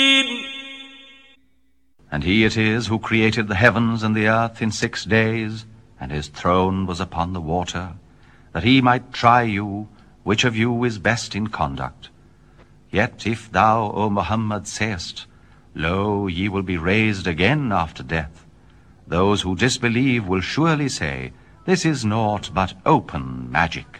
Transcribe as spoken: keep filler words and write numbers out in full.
And he it is who created the heavens and the earth in six days, and his throne was upon the water, that he might try you, which of you is best in conduct. Yet if thou, O Muhammad, sayest, Lo, ye will be raised again after death, those who disbelieve will surely say, This is naught but open magic.